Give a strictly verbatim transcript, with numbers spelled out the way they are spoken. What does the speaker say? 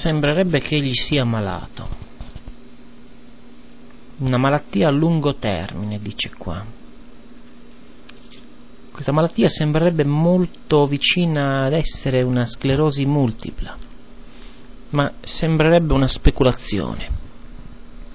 sembrerebbe che egli sia malato. Una malattia a lungo termine, dice qua. Questa malattia sembrerebbe molto vicina ad essere una sclerosi multipla, ma sembrerebbe una speculazione.